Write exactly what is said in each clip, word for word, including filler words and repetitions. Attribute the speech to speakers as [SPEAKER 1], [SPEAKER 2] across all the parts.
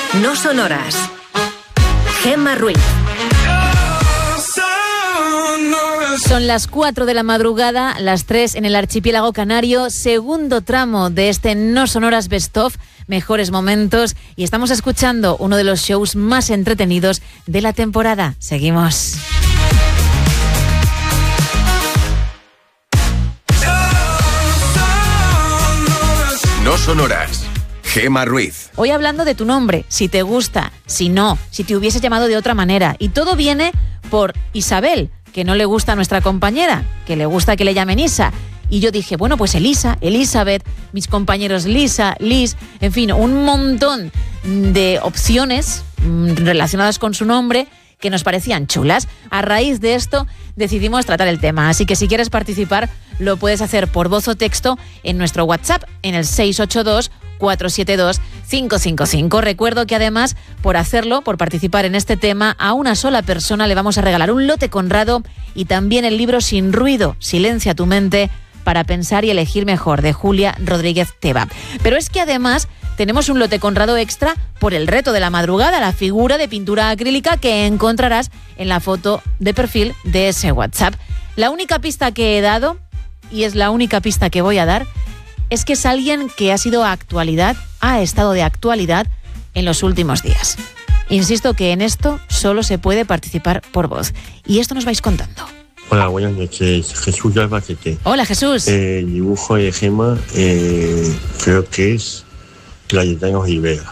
[SPEAKER 1] No sonoras. Gemma Ruiz.
[SPEAKER 2] Son las cuatro de la madrugada, las tres en el archipiélago canario, segundo tramo de este No Sonoras Best Of, mejores momentos, y estamos escuchando uno de los shows más entretenidos de la temporada. Seguimos.
[SPEAKER 3] No sonoras. Gemma Ruiz.
[SPEAKER 2] Hoy hablando de tu nombre, si te gusta, si no, si te hubieses llamado de otra manera. Y todo viene por Isabel, que no le gusta a nuestra compañera, que le gusta que le llamen Isa. Y yo dije, bueno, pues Elisa, Elizabeth, mis compañeros Lisa, Liz, en fin, un montón de opciones mmm, relacionadas con su nombre que nos parecían chulas. A raíz de esto decidimos tratar el tema, así que si quieres participar lo puedes hacer por voz o texto en nuestro WhatsApp en el seis ocho dos, cuatro siete dos, cinco cinco cinco. Recuerdo que además, por hacerlo, por participar en este tema, a una sola persona le vamos a regalar un lote Conrado y también el libro Sin ruido, Silencia tu mente para pensar y elegir mejor, de Julia Rodríguez Teba. Pero es que además tenemos un lote Conrado extra por el reto de la madrugada, la figura de pintura acrílica que encontrarás en la foto de perfil de ese WhatsApp. La única pista que he dado, y es la única pista que voy a dar, es que es alguien que ha sido actualidad, ha estado de actualidad en los últimos días. Insisto que en esto solo se puede participar por voz. Y esto nos vais contando.
[SPEAKER 4] Hola, buenas noches. Jesús de Albacete.
[SPEAKER 2] Hola, Jesús.
[SPEAKER 4] Eh, el dibujo de Gemma eh, creo que es Cayetano Rivera.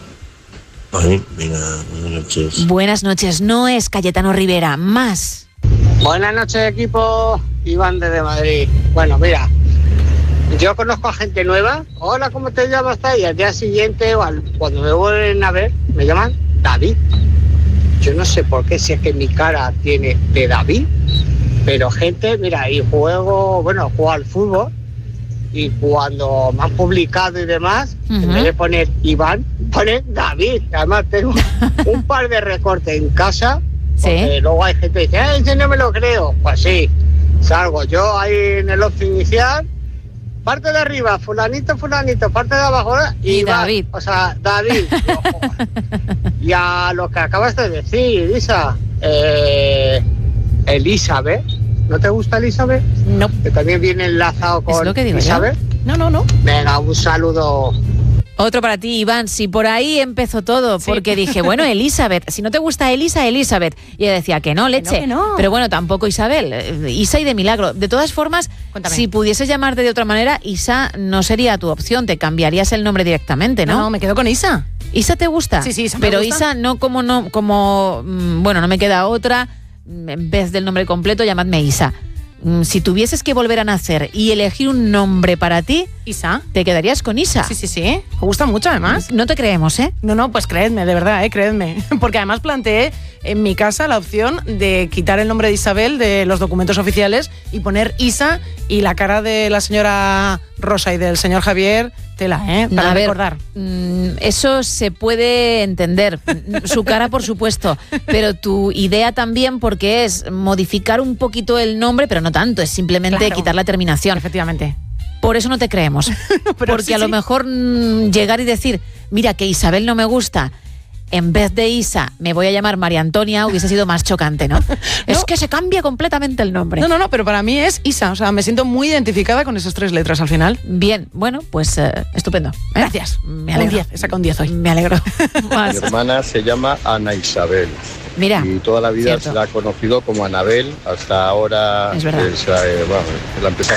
[SPEAKER 4] Vale, venga, buenas noches.
[SPEAKER 2] Buenas noches. No es Cayetano Rivera, más.
[SPEAKER 5] Buenas noches, equipo. Iván desde Madrid. Bueno, mira, yo conozco a gente nueva. Hola, ¿cómo te llamas? Y al día siguiente, o al, cuando me vuelven a ver, me llaman David. Yo no sé por qué, si es que mi cara tiene de David, pero gente, mira, y juego, bueno, juego al fútbol, y cuando me han publicado y demás, uh-huh. en vez de poner Iván, ponen David. Además tengo un par de recortes en casa, porque ¿sí? Luego hay gente que dice, ¡ay, ese no me lo creo! Pues sí, salgo yo ahí en el once inicial, parte de arriba, fulanito, fulanito, parte de abajo, y
[SPEAKER 2] Iván, David.
[SPEAKER 5] O sea, David. Y a lo que acabas de decir, Isa, eh, Elizabeth, ¿no te gusta Elizabeth?
[SPEAKER 2] No.
[SPEAKER 5] Que también viene enlazado con
[SPEAKER 2] ¿Es lo que digo
[SPEAKER 5] Elizabeth.
[SPEAKER 2] Yo? No, no, no.
[SPEAKER 5] Venga, un saludo.
[SPEAKER 2] Otro para ti, Iván. Si por ahí empezó todo, sí. Porque dije, bueno, Elizabeth, si no te gusta Elisa, Elizabeth. Y ella decía que no, leche.
[SPEAKER 5] Que no, que no.
[SPEAKER 2] Pero bueno, tampoco Isabel. Isa y de milagro. De todas formas, cuéntame. Si pudieses llamarte de otra manera, Isa no sería tu opción. Te cambiarías el nombre directamente, ¿no?
[SPEAKER 6] No, no, me quedo con Isa.
[SPEAKER 2] ¿Isa te gusta?
[SPEAKER 6] Sí, sí, Isa me
[SPEAKER 2] Pero
[SPEAKER 6] gusta.
[SPEAKER 2] Isa no como, no como, bueno, no me queda otra. En vez del nombre completo, llamadme Isa. Si tuvieses que volver a nacer y elegir un nombre para ti,
[SPEAKER 6] Isa,
[SPEAKER 2] ¿te quedarías con Isa?
[SPEAKER 6] Sí, sí, sí. Me gusta mucho, además.
[SPEAKER 2] No te creemos, ¿eh?
[SPEAKER 6] No, no, pues creedme, de verdad, ¿eh? Creedme. Porque además planteé en mi casa la opción de quitar el nombre de Isabel de los documentos oficiales y poner Isa y la cara de la señora Rosa y del señor Javier, tela, ¿eh? Para
[SPEAKER 2] a ver,
[SPEAKER 6] recordar.
[SPEAKER 2] Eso se puede entender. Su cara, por supuesto. Pero tu idea también, porque es modificar un poquito el nombre, pero no tanto, es simplemente
[SPEAKER 6] claro.
[SPEAKER 2] Quitar la terminación.
[SPEAKER 6] Efectivamente.
[SPEAKER 2] Por eso no te creemos. Porque sí, a lo sí. mejor mmm, llegar y decir, mira, que Isabel no me gusta, en vez de Isa me voy a llamar María Antonia, hubiese sido más chocante, ¿no? ¿no? Es que se cambia completamente el nombre.
[SPEAKER 6] No, no, no, pero para mí es Isa. O sea, me siento muy identificada con esas tres letras al final.
[SPEAKER 2] Bien, bueno, pues uh, estupendo. ¿eh?
[SPEAKER 6] Gracias.
[SPEAKER 2] Me alegro.
[SPEAKER 6] Un diez, he sacado un diez hoy.
[SPEAKER 2] Me alegro.
[SPEAKER 7] Mi hermana se llama Ana Isabel.
[SPEAKER 2] Mira.
[SPEAKER 7] Y toda la vida
[SPEAKER 2] cierto.
[SPEAKER 7] se la ha conocido como Anabel, hasta ahora.
[SPEAKER 2] Es verdad.
[SPEAKER 7] Es, eh, bueno, la empezó